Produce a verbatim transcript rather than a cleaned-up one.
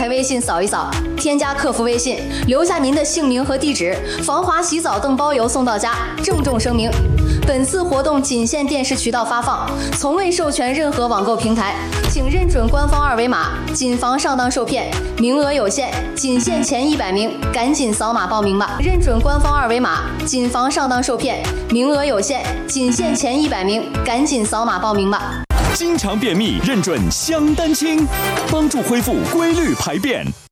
开微信扫一扫，添加客服微信，留下您的姓名和地址，防滑洗澡等包邮送到家。郑重声明，本次活动仅限电视渠道发放，从未授权任何网购平台，请认准官方二维码，谨防上当受骗，名额有限，仅限前一百名，赶紧扫码报名吧！认准官方二维码，谨防上当受骗，名额有限，仅限前一百名，赶紧扫码报名吧！ 经常便秘，认准香丹清，帮助恢复规律排便。